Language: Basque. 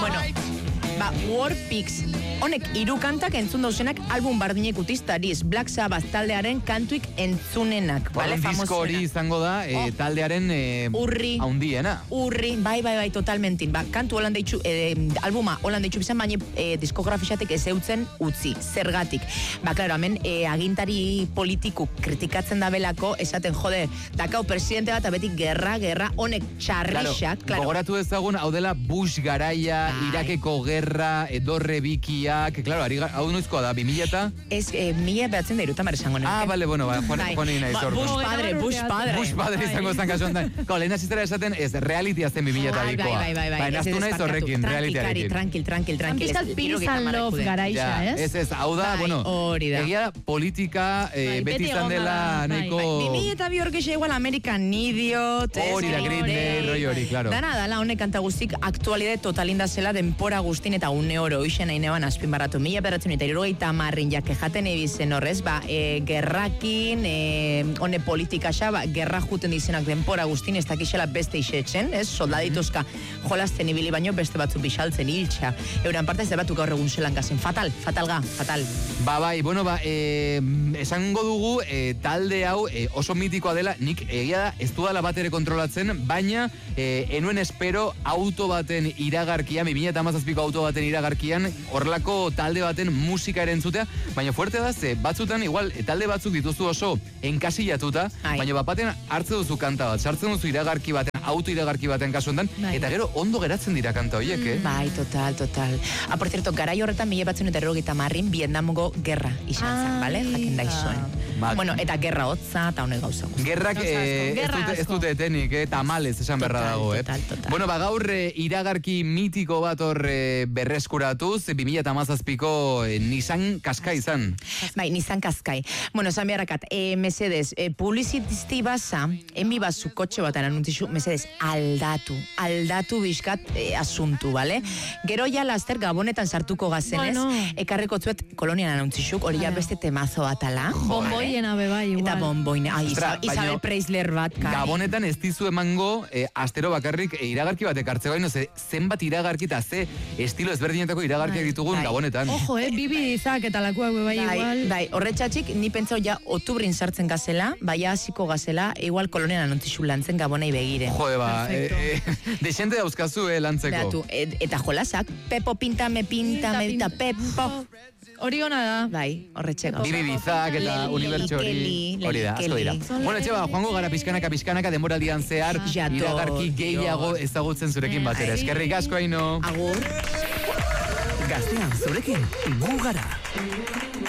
Bueno, War Pigs. Honek 3 kantak entzun dauzenak album bardinek utiztariz. Black Sabbath taldearen kantuik entzunenak. Vale, disko hori izango da taldearen urri. Haundiena. Urri, bai, totalmentin. Kantu holan deitxu, albuma holan deitxu bizan, baina diskografisatek ez eutzen utzi. Zergatik. Klaro, hemen agintari politiku kritikatzen da belako, esaten jode, dakau presidente bat, abetik gerra, honek txarrixak. Claro, gogoratu ezagun, hau dela Bush garaia, Irakeko gerra, Dorre Bikiak, claro, hau noizkoa da, 2000 eta? Ez, 1930 esango neuk. Vale, bueno, Juan egin nahi zorko. Bush padre izango zan kasu ondan. Lehen aziztera esaten, ez, realitia zen 2000 eta bikoa. Bai. Naztu nahiz horrekin, realitiarekin. Tranquil. Bizkat peace and love garaixa, ez? Ez, hau da, bueno, egia politika beti izan dela nahiko... 2000 eta bi horkexe igual American Idiot, hori da, Green Day, roi hori, claro. Dala, honek kanta guztik aktualidade totalinda zela denpora guztin eta une oro isen nahi neban azpimarratu. 1970 jake jaten ebizen horrez, gerrakin, hone politika xa, gerra juten dizenak denpora guztin, ez dakixela beste isetzen, ez? Soldadituzka jolazten ibili baino beste batzu bixaltzen hiltxa. Euran parte ez da batu gaur egun zelan gazen. Fatal. Bai, bueno, esango dugu talde hau oso mitikoa dela, nik egia da ez dudala bat ere kontrolatzen, baina enuen espero auto baten iragarkian, 2017ko auto baten iragarkian, horrelako talde baten musika ere entzutea, baina fuerte da, batzutan, igual, talde batzuk dituzu oso enkasillatuta, baina bapaten hartze duzu kanta bat, sartzen duzu iragarki baten, auto iragarki baten kasu hontan, eta gero ondo geratzen dira kanta horiek, Bai, total. Por cierto, garai horretan 1970 Vietnamgo gerra izan zen, bale? Jakin daizuen. Bueno, eta gerra hotza, eta honek gauza. Gerrak ez dute etenik, tamalez esan berra dago, Total. Bueno, gaur iragarki mitiko bat hor berreskuratuz, 2017ko Nissan Qashqai izan. Bai, Nissan Qashqai. Bueno, esan beharrakat, mesedez, publizitisti basa, enbi bazu kotxe batan anuntzizu, mesedez, aldatu bizkat asuntu, bale? Gero ja laster gabonetan sartuko gazenez, ekarreko zuet kolonian anuntzizuk, hori ja beste temazo batala. Bomboiena bebai, igual. Eta bomboina, Isabel Preisler bat, kari. Gabonetan ez dizu emango, astero bakarrik iragarki bat ekartzeko, zenbat iragarki eta ze estilo ezberdinetako iragarkiak ditugun Gabonetan. Ojo, Bibi Izak eta lakuak bebai, igual. Bai, horretxatxik, ni pentsau ja otubrin sartzen gazela, baina hasiko gazela, igual kolonian anontzizu lantzen Gabonei begire. Jode, desente dauzkazu lantzeko. Beatu, eta jolasak, Pepo pintame, eta Pepo. Hori hona da. Bai, horretxeko. Bibi Bizak eta unibertso hori da, asko dira. Bueno, Etxeba, joango gara pizkanaka denboraldian zehar, iragarki gehiago ezagutzen zurekin batera. Eskerrik asko, Aino. Agur. Gaztean zurekin, gu gara.